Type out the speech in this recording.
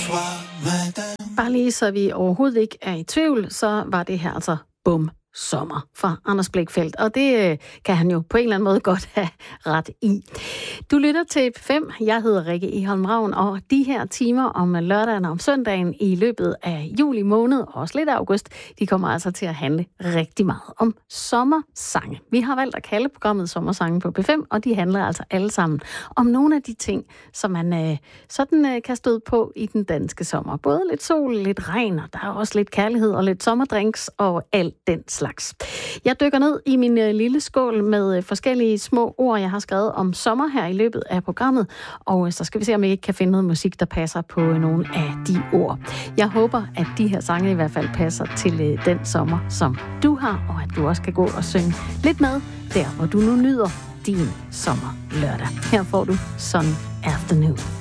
Bare lige så vi overhovedet ikke er i tvivl, så var det her altså bum sommer fra Anders Blichfeldt, og det kan han jo på en eller anden måde godt have ret i. Du lytter til P5. Jeg hedder Rikke Egholm Ravn, og de her timer om lørdagen og om søndagen i løbet af juli måned, og også lidt af august, de kommer altså til at handle rigtig meget om sommersange. Vi har valgt at kalde programmet Sommersange på P5, og de handler altså alle sammen om nogle af de ting, som man sådan kan støde på i den danske sommer. Både lidt sol, lidt regn, og der er også lidt kærlighed og lidt sommerdrinks og alt den slags. Jeg dykker ned i min lille skål med forskellige små ord, jeg har skrevet om sommer her i løbet af programmet, og så skal vi se, om jeg ikke kan finde noget musik, der passer på nogle af de ord. Jeg håber, at de her sange i hvert fald passer til den sommer, som du har, og at du også kan gå og synge lidt med, der hvor du nu nyder din sommer lørdag. Her får du Sun Afternoon.